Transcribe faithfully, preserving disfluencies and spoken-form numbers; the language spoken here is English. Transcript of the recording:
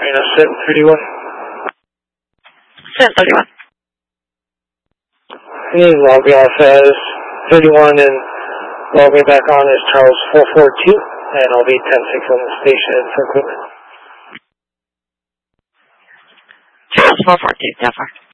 Rhino seven thirty-one. seven thirty-one. And log me off as thirty-one and log me back on as Charles four four two, and I'll be ten six on the station for equipment. Charles four four two, so far.